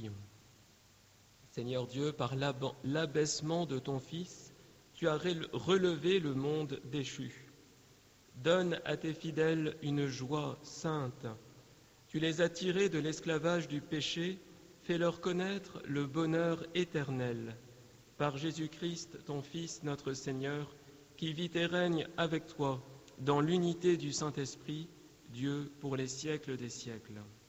Prions. Seigneur Dieu, par l'abaissement de ton Fils, tu as relevé le monde déchu. Donne à tes fidèles une joie sainte. Tu les as tirés de l'esclavage du péché, fais-leur connaître le bonheur éternel. Par Jésus-Christ, ton Fils, notre Seigneur, qui vit et règne avec toi dans l'unité du Saint-Esprit, Dieu pour les siècles des siècles.